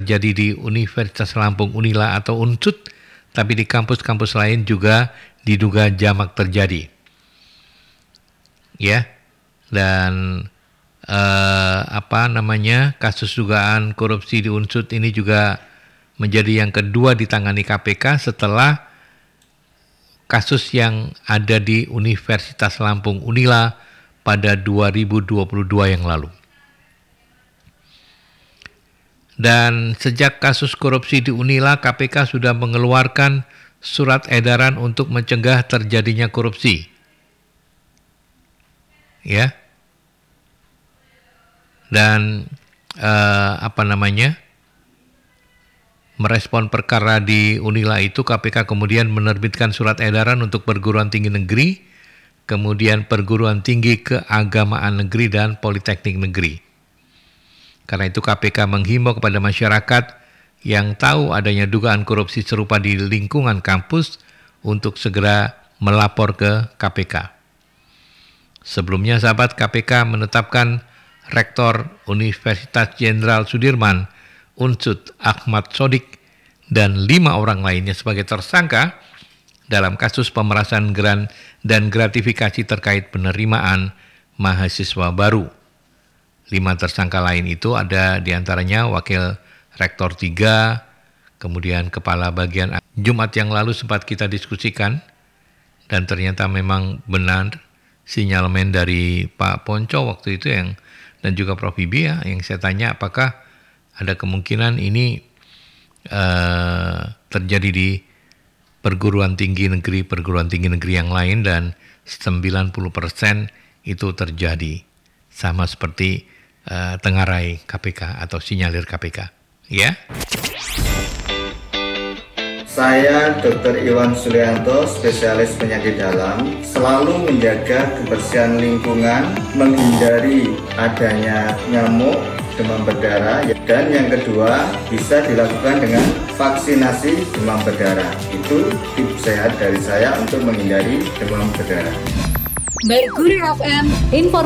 terjadi di Universitas Lampung Unila atau UNSUD, tapi di kampus-kampus lain juga diduga jamak terjadi. Ya, dan kasus dugaan korupsi di UNSUD ini juga menjadi yang kedua ditangani KPK setelah kasus yang ada di Universitas Lampung Unila pada 2022 yang lalu. Dan sejak kasus korupsi di Unila, KPK sudah mengeluarkan surat edaran untuk mencegah terjadinya korupsi. Ya. Dan merespon perkara di Unila itu, KPK kemudian menerbitkan surat edaran untuk perguruan tinggi negeri, kemudian perguruan tinggi keagamaan negeri dan politeknik negeri. Karena itu KPK menghimbau kepada masyarakat yang tahu adanya dugaan korupsi serupa di lingkungan kampus untuk segera melapor ke KPK. Sebelumnya, sahabat, KPK menetapkan Rektor Universitas Jenderal Sudirman, UNSUD, Ahmad Sodik, dan 5 orang lainnya sebagai tersangka dalam kasus pemerasan grant dan gratifikasi terkait penerimaan mahasiswa baru. 5 tersangka lain itu ada diantaranya Wakil Rektor 3, kemudian Kepala Bagian. Jumat yang lalu sempat kita diskusikan, dan ternyata memang benar sinyalemen dari Pak Ponco waktu itu dan juga Prof. Bibi yang saya tanya apakah ada kemungkinan ini terjadi di perguruan tinggi negeri yang lain, dan 90% itu terjadi sama seperti tengarai KPK atau sinyalir KPK. Ya. Saya Dr. Iwan Sulianto, spesialis penyakit dalam, selalu menjaga kebersihan lingkungan, menghindari adanya nyamuk, demam berdarah, dan yang kedua bisa dilakukan dengan vaksinasi demam berdarah. Itu tips sehat dari saya untuk menghindari demam berdarah. Mercury FM, informasi